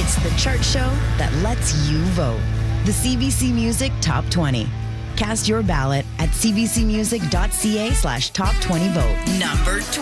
It's the chart show that lets you vote. The CBC Music Top 20. Cast your ballot at cbcmusic.ca/top20vote. Number 20.